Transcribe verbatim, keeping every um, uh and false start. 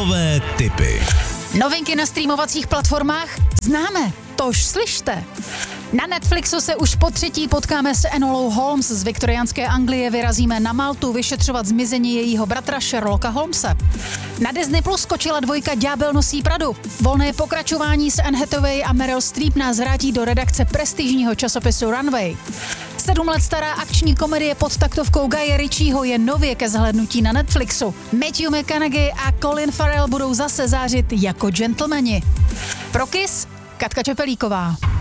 Filmové tipy. Novinky na streamovacích platformách známe, tož slyšte. Na Netflixu se už po třetí potkáme s Enolou Holmes z viktoriánské Anglie, vyrazíme na Maltu vyšetřovat zmizení jejího bratra Sherlocka Holmese. Na Disney Plus skočila dvojka Ďábel nosí Pradu. Volné pokračování s Anne Hathaway a Meryl Streep nás vrátí do redakce prestižního časopisu Runway. Sedm let stará akční komedie pod taktovkou Guye Ritchieho je nově ke zhlédnutí na Netflixu. Matthew McConaughey a Colin Farrell budou zase zářit jako gentlemani. Pro Kiss Katka Čepelíková.